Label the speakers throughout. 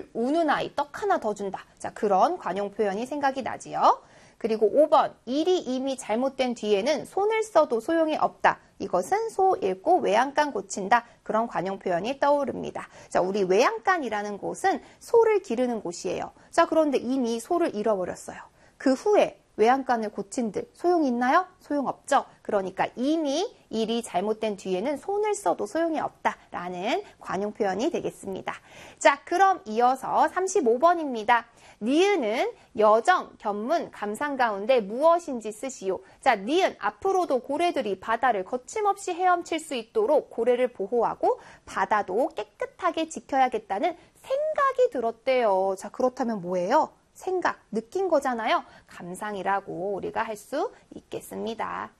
Speaker 1: 우는 아이 떡 하나 더 준다. 자, 그런 관용 표현이 생각이 나지요. 그리고 5번, 일이 이미 잘못된 뒤에는 손을 써도 소용이 없다. 이것은 소 잃고 외양간 고친다. 그런 관용 표현이 떠오릅니다. 자, 우리 외양간이라는 곳은 소를 기르는 곳이에요. 자, 그런데 이미 소를 잃어버렸어요. 그 후에 외양간을 고친들 소용이 있나요? 소용없죠. 그러니까 이미 일이 잘못된 뒤에는 손을 써도 소용이 없다라는 관용 표현이 되겠습니다. 자, 그럼 이어서 35번입니다. 니은은 여정, 견문, 감상 가운데 무엇인지 쓰시오. 자, 니은 앞으로도 고래들이 바다를 거침없이 헤엄칠 수 있도록 고래를 보호하고 바다도 깨끗하게 지켜야겠다는 생각이 들었대요. 자, 그렇다면 뭐예요? 생각, 느낀 거잖아요. 감상이라고 우리가 할 수 있겠습니다.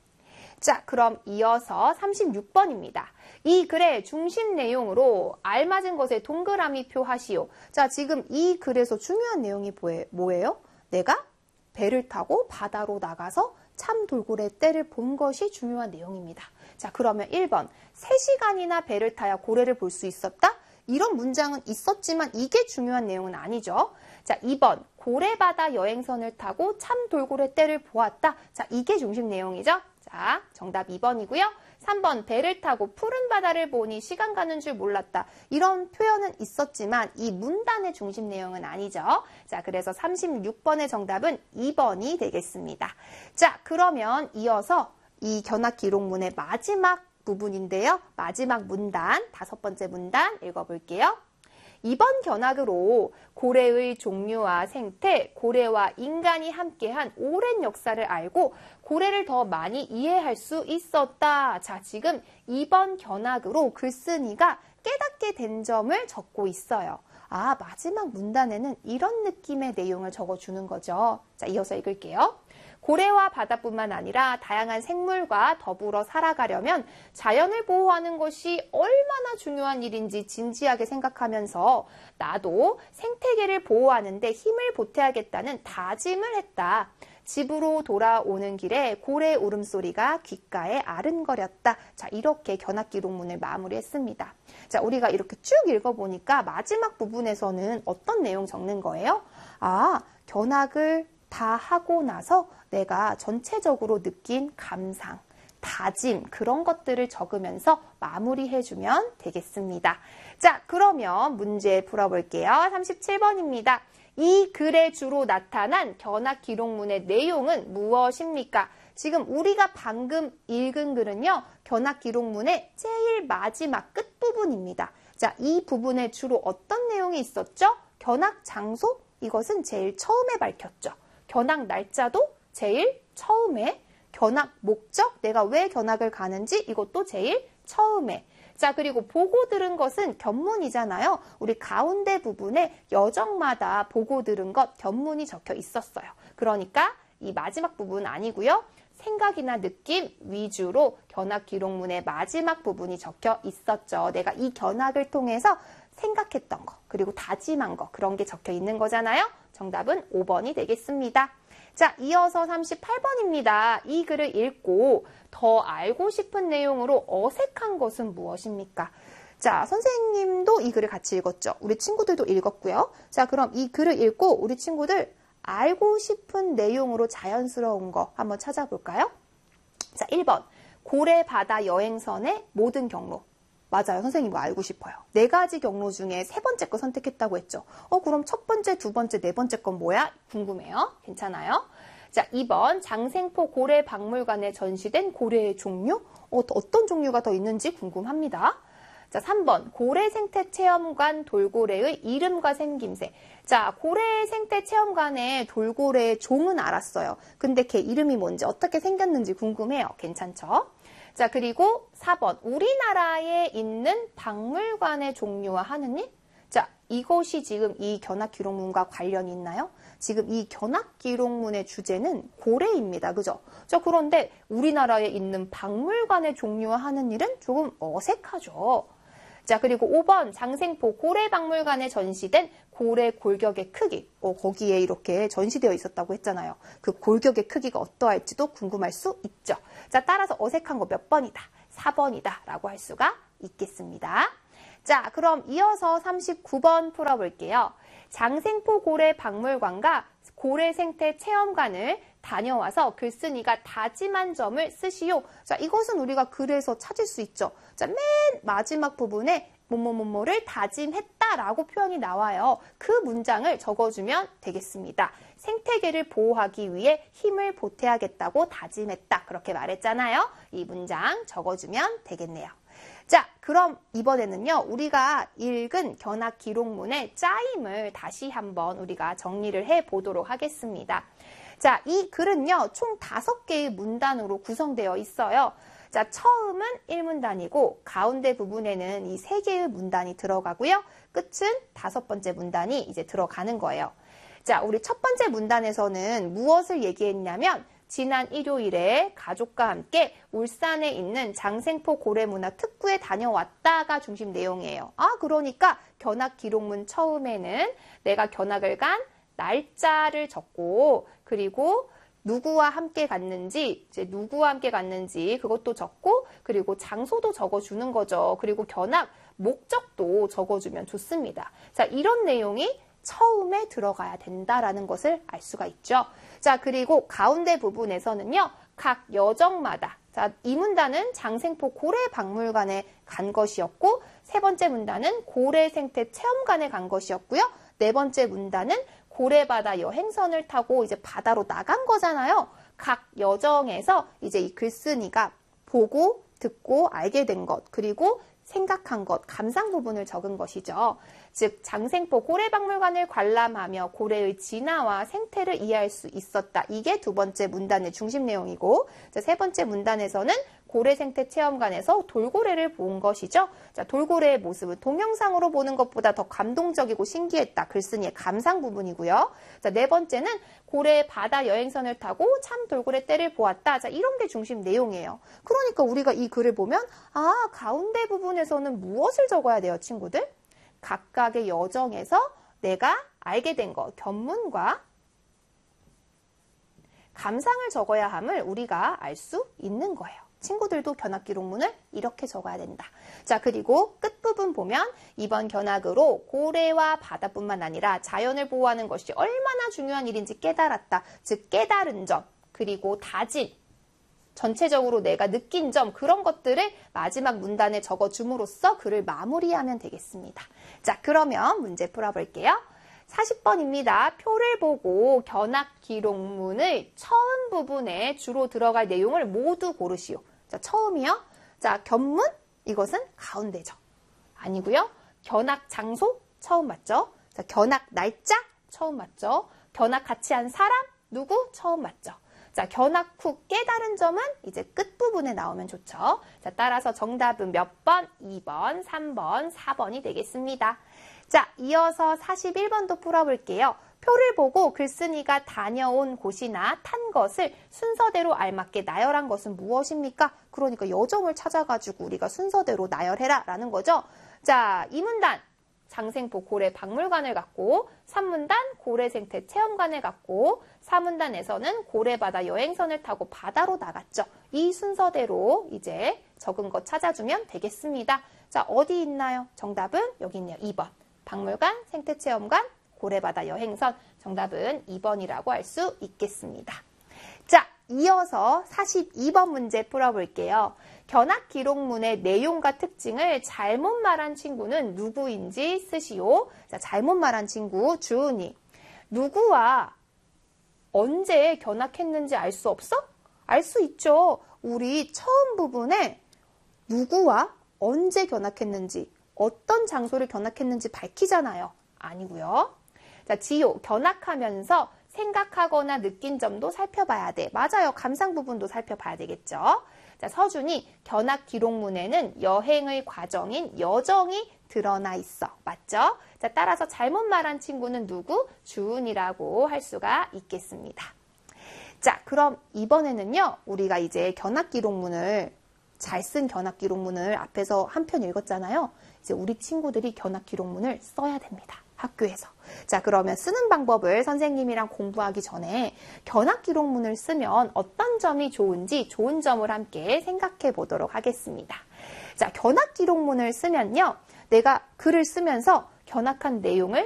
Speaker 1: 자, 그럼 이어서 36번입니다. 이 글의 중심 내용으로 알맞은 것에 동그라미 표 하시오. 자, 지금 이 글에서 중요한 내용이 뭐예요? 내가 배를 타고 바다로 나가서 참 돌고래 떼를 본 것이 중요한 내용입니다. 자, 그러면 1번, 3시간이나 배를 타야 고래를 볼 수 있었다? 이런 문장은 있었지만 이게 중요한 내용은 아니죠. 자, 2번, 고래바다 여행선을 타고 참 돌고래 떼를 보았다. 자, 이게 중심 내용이죠. 자, 정답 2번이고요. 3번, 배를 타고 푸른 바다를 보니 시간 가는 줄 몰랐다. 이런 표현은 있었지만 이 문단의 중심 내용은 아니죠. 자, 그래서 36번의 정답은 2번이 되겠습니다. 자, 그러면 이어서 이 견학 기록문의 마지막 부분인데요. 마지막 문단, 5번째 문단 읽어볼게요. 이번 견학으로 고래의 종류와 생태, 고래와 인간이 함께한 오랜 역사를 알고 고래를 더 많이 이해할 수 있었다. 자, 지금 이번 견학으로 글쓴이가 깨닫게 된 점을 적고 있어요. 아, 마지막 문단에는 이런 느낌의 내용을 적어주는 거죠. 자, 이어서 읽을게요. 고래와 바다뿐만 아니라 다양한 생물과 더불어 살아가려면 자연을 보호하는 것이 얼마나 중요한 일인지 진지하게 생각하면서 나도 생태계를 보호하는 데 힘을 보태야겠다는 다짐을 했다. 집으로 돌아오는 길에 고래 울음소리가 귓가에 아른거렸다. 자, 이렇게 견학 기록문을 마무리했습니다. 자, 우리가 이렇게 쭉 읽어보니까 마지막 부분에서는 어떤 내용 적는 거예요? 아, 견학을 다 하고 나서 내가 전체적으로 느낀 감상, 다짐 그런 것들을 적으면서 마무리해주면 되겠습니다. 자, 그러면 문제 풀어볼게요. 37번입니다. 이 글에 주로 나타난 견학 기록문의 내용은 무엇입니까? 지금 우리가 방금 읽은 글은요, 견학 기록문의 제일 마지막 끝부분입니다. 자, 이 부분에 주로 어떤 내용이 있었죠? 견학 장소? 이것은 제일 처음에 밝혔죠. 견학 날짜도 제일 처음에, 견학 목적, 내가 왜 견학을 가는지 이것도 제일 처음에. 자, 그리고 보고 들은 것은 견문이잖아요. 우리 가운데 부분에 여정마다 보고 들은 것 견문이 적혀 있었어요. 그러니까 이 마지막 부분 아니고요. 생각이나 느낌 위주로 견학 기록문의 마지막 부분이 적혀 있었죠. 내가 이 견학을 통해서 생각했던 거, 그리고 다짐한 거, 그런 게 적혀 있는 거잖아요. 정답은 5번이 되겠습니다. 자, 이어서 38번입니다. 이 글을 읽고 더 알고 싶은 내용으로 어색한 것은 무엇입니까? 자, 선생님도 이 글을 같이 읽었죠. 우리 친구들도 읽었고요. 자, 그럼 이 글을 읽고 우리 친구들 알고 싶은 내용으로 자연스러운 거 한번 찾아볼까요? 자, 1번. 고래 바다 여행선의 모든 경로. 맞아요. 선생님 뭐 알고 싶어요. 4가지 경로 중에 3번째 거 선택했다고 했죠. 그럼 첫 번째, 두 번째, 네 번째 건 뭐야? 궁금해요. 괜찮아요? 자, 2번 장생포 고래 박물관에 전시된 고래의 종류? 어떤 종류가 더 있는지 궁금합니다. 자, 3번 고래 생태 체험관 돌고래의 이름과 생김새. 자, 고래 생태 체험관의 돌고래의 종은 알았어요. 근데 걔 이름이 뭔지 어떻게 생겼는지 궁금해요. 괜찮죠? 자, 그리고 4번 우리나라에 있는 박물관의 종류와 하느님? 자, 이것이 지금 이 견학 기록문과 관련이 있나요? 지금 이 견학 기록문의 주제는 고래입니다. 그죠? 자, 그런데 우리나라에 있는 박물관의 종류와 하는 일은 조금 어색하죠. 자, 그리고 5번 장생포 고래박물관에 전시된 고래 골격의 크기. 거기에 이렇게 전시되어 있었다고 했잖아요. 그 골격의 크기가 어떠할지도 궁금할 수 있죠. 자, 따라서 어색한 거 몇 번이다? 4번이다 라고 할 수가 있겠습니다. 자, 그럼 이어서 39번 풀어볼게요. 장생포 고래박물관과 고래생태 체험관을 다녀와서 글쓴이가 다짐한 점을 쓰시오. 자, 이것은 우리가 글에서 찾을 수 있죠. 자, 맨 마지막 부분에 뭐뭐뭐뭐를 다짐했다라고 표현이 나와요. 그 문장을 적어주면 되겠습니다. 생태계를 보호하기 위해 힘을 보태야겠다고 다짐했다. 그렇게 말했잖아요. 이 문장 적어주면 되겠네요. 자, 그럼 이번에는요, 우리가 읽은 견학 기록문의 짜임을 다시 한번 우리가 정리를 해 보도록 하겠습니다. 자, 이 글은요, 총 5개의 문단으로 구성되어 있어요. 자, 처음은 1문단이고, 가운데 부분에는 이 3개의 문단이 들어가고요. 끝은 5번째 문단이 이제 들어가는 거예요. 자, 우리 첫 번째 문단에서는 무엇을 얘기했냐면, 지난 일요일에 가족과 함께 울산에 있는 장생포 고래문화 특구에 다녀왔다가 중심 내용이에요. 그러니까 견학 기록문 처음에는 내가 견학을 간 날짜를 적고, 그리고 누구와 함께 갔는지, 이제 누구와 함께 갔는지 그것도 적고, 그리고 장소도 적어주는 거죠. 그리고 견학 목적도 적어주면 좋습니다. 자, 이런 내용이 처음에 들어가야 된다라는 것을 알 수가 있죠. 자, 그리고 가운데 부분에서는요, 각 여정마다, 자, 이 문단은 장생포 고래박물관에 간 것이었고, 세 번째 문단은 고래생태 체험관에 간 것이었고요. 네 번째 문단은 고래바다 여행선을 타고 이제 바다로 나간 거잖아요. 각 여정에서 이제 이 글쓴이가 보고, 듣고, 알게 된 것, 그리고 생각한 것, 감상 부분을 적은 것이죠. 즉, 장생포 고래박물관을 관람하며 고래의 진화와 생태를 이해할 수 있었다. 이게 두 번째 문단의 중심 내용이고, 세 번째 문단에서는 고래생태 체험관에서 돌고래를 본 것이죠. 자, 돌고래의 모습을 동영상으로 보는 것보다 더 감동적이고 신기했다. 글쓴이의 감상 부분이고요. 자, 네 번째는 고래 바다 여행선을 타고 참 돌고래 떼를 보았다. 자, 이런 게 중심 내용이에요. 그러니까 우리가 이 글을 보면 가운데 부분에서는 무엇을 적어야 돼요, 친구들? 각각의 여정에서 내가 알게 된 것, 견문과 감상을 적어야 함을 우리가 알 수 있는 거예요. 친구들도 견학 기록문을 이렇게 적어야 된다. 자, 그리고 끝부분 보면 이번 견학으로 고래와 바다뿐만 아니라 자연을 보호하는 것이 얼마나 중요한 일인지 깨달았다. 즉, 깨달은 점, 그리고 다짐, 전체적으로 내가 느낀 점, 그런 것들을 마지막 문단에 적어줌으로써 글을 마무리하면 되겠습니다. 자, 그러면 문제 풀어볼게요. 40번입니다. 표를 보고 견학 기록문의 처음 부분에 주로 들어갈 내용을 모두 고르시오. 자, 처음이요. 자, 견문, 이것은 가운데죠. 아니고요. 견학 장소, 처음 맞죠? 자, 견학 날짜, 처음 맞죠? 견학 같이 한 사람, 누구, 처음 맞죠? 자, 견학 후 깨달은 점은 이제 끝부분에 나오면 좋죠. 자, 따라서 정답은 몇 번? 2번, 3번, 4번이 되겠습니다. 자, 이어서 41번도 풀어볼게요. 표를 보고 글쓴이가 다녀온 곳이나 탄 것을 순서대로 알맞게 나열한 것은 무엇입니까? 그러니까 여정을 찾아가지고 우리가 순서대로 나열해라 라는 거죠. 자, 2문단 장생포 고래박물관을 갔고, 3문단 고래생태 체험관을 갔고, 4문단에서는 고래바다 여행선을 타고 바다로 나갔죠. 이 순서대로 이제 적은 것 찾아주면 되겠습니다. 자, 어디 있나요? 정답은 여기 있네요. 2번. 박물관, 생태체험관, 고래바다 여행선. 정답은 2번이라고 할 수 있겠습니다. 자, 이어서 42번 문제 풀어볼게요. 견학 기록문의 내용과 특징을 잘못 말한 친구는 누구인지 쓰시오. 자, 잘못 말한 친구, 주은이. 누구와 언제 견학했는지 알 수 없어? 알 수 있죠. 우리 처음 부분에 누구와 언제 견학했는지, 어떤 장소를 견학했는지 밝히잖아요. 아니고요. 자, 지효, 견학하면서 생각하거나 느낀 점도 살펴봐야 돼. 맞아요. 감상 부분도 살펴봐야 되겠죠. 자, 서준이, 견학 기록문에는 여행의 과정인 여정이 드러나 있어. 맞죠? 자, 따라서 잘못 말한 친구는 누구? 주은이라고 할 수가 있겠습니다. 자, 그럼 이번에는요, 우리가 이제 견학 기록문을, 잘 쓴 견학 기록문을 앞에서 한 편 읽었잖아요. 이제 우리 친구들이 견학 기록문을 써야 됩니다. 학교에서. 자, 그러면 쓰는 방법을 선생님이랑 공부하기 전에 견학 기록문을 쓰면 어떤 점이 좋은지 좋은 점을 함께 생각해 보도록 하겠습니다. 자, 견학 기록문을 쓰면요. 내가 글을 쓰면서 견학한 내용을